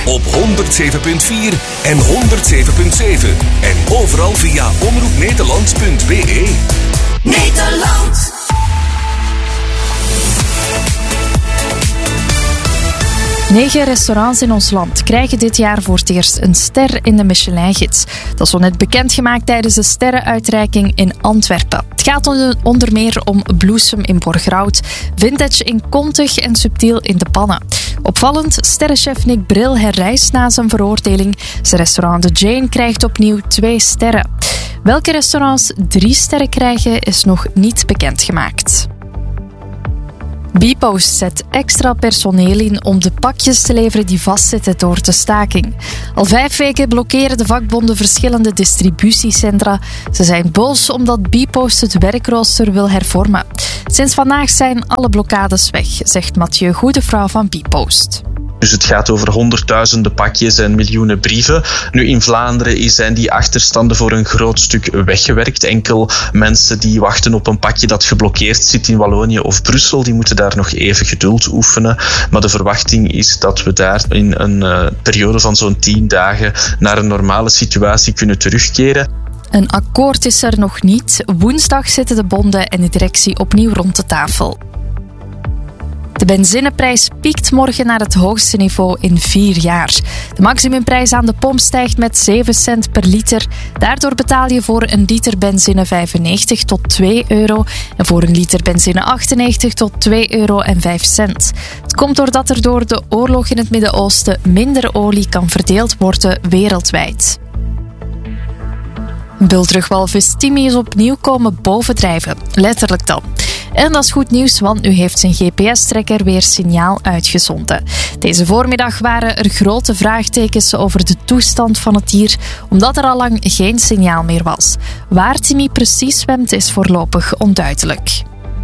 op 107.4 en 107.7. En overal via omroepnederland.be. Nederland. Negen restaurants in ons land krijgen dit jaar voor het eerst een ster in de Michelin-gids. Dat is zo net bekendgemaakt tijdens de sterrenuitreiking in Antwerpen. Het gaat onder meer om Bloesem in Borgerhout, Vintage in Kontig en Subtiel in De Pannen. Opvallend, sterrenchef Nick Bril herrijst na zijn veroordeling. Zijn restaurant The Jane krijgt opnieuw 2 sterren. Welke restaurants 3 sterren krijgen is nog niet bekendgemaakt. Bpost zet extra personeel in om de pakjes te leveren die vastzitten door de staking. Al 5 weken blokkeren de vakbonden verschillende distributiecentra. Ze zijn boos omdat Bpost het werkrooster wil hervormen. Sinds vandaag zijn alle blokkades weg, zegt Mathieu Goedevrouw van Bpost. Dus het gaat over honderdduizenden pakjes en miljoenen brieven. Nu, in Vlaanderen zijn die achterstanden voor een groot stuk weggewerkt. Enkel mensen die wachten op een pakje dat geblokkeerd zit in Wallonië of Brussel, die moeten daar nog even geduld oefenen. Maar de verwachting is dat we daar in een periode van zo'n 10 dagen naar een normale situatie kunnen terugkeren. Een akkoord is er nog niet. Woensdag zitten de bonden en de directie opnieuw rond de tafel. De benzineprijs piekt morgen naar het hoogste niveau in 4 jaar. De maximumprijs aan de pomp stijgt met 7 cent per liter. Daardoor betaal je voor een liter benzine 95 tot 2 euro en voor een liter benzine 98 tot 2 euro en 5 cent. Het komt doordat er door de oorlog in het Midden-Oosten minder olie kan verdeeld worden wereldwijd. Bultrugwalvis Timmy is opnieuw komen bovendrijven. Letterlijk dan. En dat is goed nieuws, want nu heeft zijn GPS-trekker weer signaal uitgezonden. Deze voormiddag waren er grote vraagtekens over de toestand van het dier, omdat er al lang geen signaal meer was. Waar Timmy precies zwemt is voorlopig onduidelijk.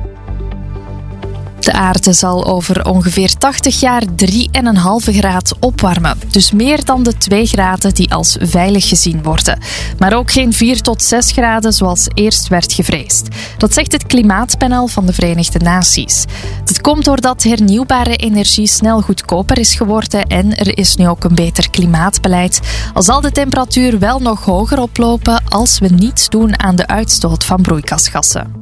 De aarde zal over ongeveer 80 jaar 3,5 graden opwarmen. Dus meer dan de 2 graden die als veilig gezien worden. Maar ook geen 4 tot 6 graden zoals eerst werd gevreesd. Dat zegt het Klimaatpanel van de Verenigde Naties. Dit komt doordat hernieuwbare energie snel goedkoper is geworden en er is nu ook een beter klimaatbeleid. Al zal de temperatuur wel nog hoger oplopen als we niets doen aan de uitstoot van broeikasgassen.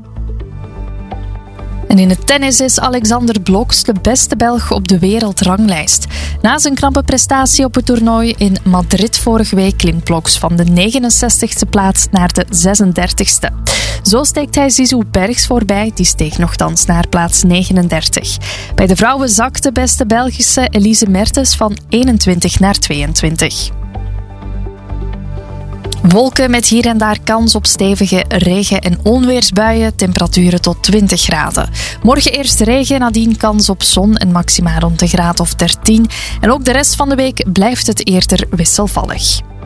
En in het tennis is Alexander Bloks de beste Belg op de wereldranglijst. Na zijn knappe prestatie op het toernooi in Madrid vorige week klimt Bloks van de 69e plaats naar de 36e. Zo steekt hij Zizou Bergs voorbij, die steeg nogthans naar plaats 39. Bij de vrouwen zakt de beste Belgische Elise Mertens van 21 naar 22. Wolken met hier en daar kans op stevige regen- en onweersbuien, temperaturen tot 20 graden. Morgen eerst regen, nadien kans op zon en maxima rond een graad of 13. En ook de rest van de week blijft het eerder wisselvallig.